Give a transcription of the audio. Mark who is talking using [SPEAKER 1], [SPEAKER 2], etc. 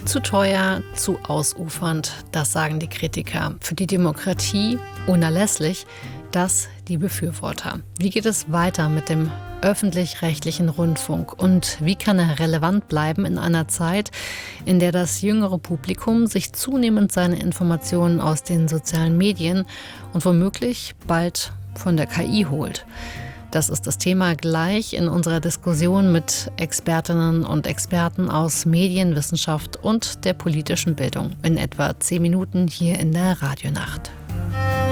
[SPEAKER 1] Zu teuer, zu ausufernd, das sagen die Kritiker. Für die Demokratie unerlässlich, das die Befürworter. Wie geht es weiter mit dem öffentlich-rechtlichen Rundfunk und wie kann er relevant bleiben in einer Zeit, in der das jüngere Publikum sich zunehmend seine Informationen aus den sozialen Medien und womöglich bald von der KI holt? Das ist das Thema gleich in unserer Diskussion mit Expertinnen und Experten aus Medienwissenschaft und der politischen Bildung in etwa 10 Minuten hier in der Radionacht.